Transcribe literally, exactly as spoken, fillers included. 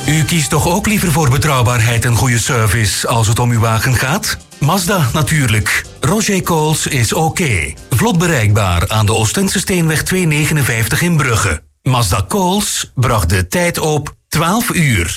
U kiest toch ook liever voor betrouwbaarheid en goede service als het om uw wagen gaat? Mazda natuurlijk. Roger Coles is oké. Vlot bereikbaar aan de Oostense Steenweg tweehonderdnegenenvijftig in Brugge. Mazda Coles bracht de tijd op twaalf uur.